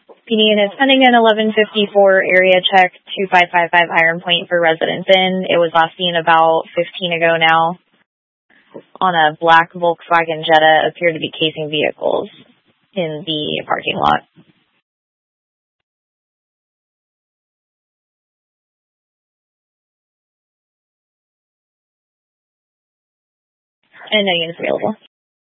PD units pending an 1154 area check 2555 Iron Point for residents in. It was last seen about 15 ago now on a black Volkswagen Jetta, appeared to be casing vehicles in the parking lot. And no units available.